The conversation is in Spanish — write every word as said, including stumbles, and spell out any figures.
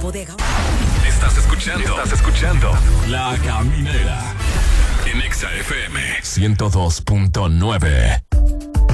bodega. Estás escuchando, estás escuchando La Caminera en Exa F M ciento dos punto nueve.